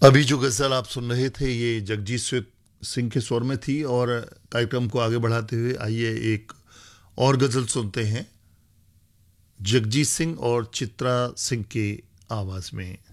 अभी जो गज़ल आप सुन रहे थे ये जगजीत सिंह के स्वर में थी। और कार्यक्रम को आगे बढ़ाते हुए आइए एक और गज़ल सुनते हैं, जगजीत सिंह और चित्रा सिंह की आवाज़ में।